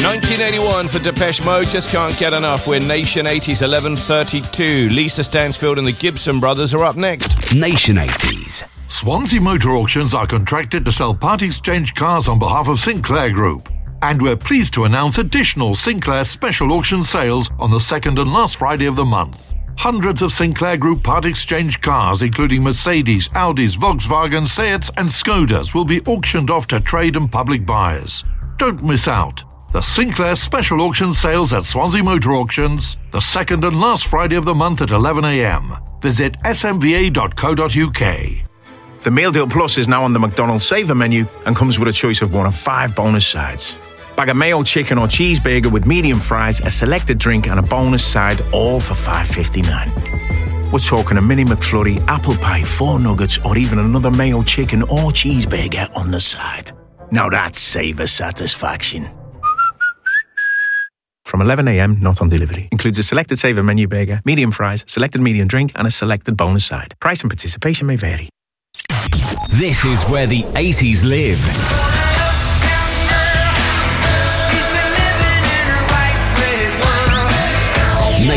1981 for Depeche Mode, just can't get enough. We're Nation 80s 11:32. Lisa Stansfield and the Gibson Brothers are up next. Nation 80s. Swansea Motor Auctions are contracted to sell part exchange cars on behalf of Sinclair Group. And we're pleased to announce additional Sinclair special auction sales on the second and last Friday of the month. Hundreds of Sinclair Group part exchange cars, including Mercedes, Audis, Volkswagen, Seats and Skodas, will be auctioned off to trade and public buyers. Don't miss out. The Sinclair Special Auction Sales at Swansea Motor Auctions, the second and last Friday of the month at 11 a.m. Visit smva.co.uk. The Meal Deal Plus is now on the McDonald's Saver menu and comes with a choice of 1 of 5 bonus sides. Bag of mayo, chicken or cheeseburger with medium fries, a selected drink and a bonus side, all for $5.59. We're talking a mini McFlurry, apple pie, 4 nuggets or even another mayo, chicken or cheeseburger on the side. Now that's Saver satisfaction. From 11 a.m, not on delivery. Includes a selected Saver menu burger, medium fries, selected medium drink and a selected bonus side. Price and participation may vary. This is where the 80s live.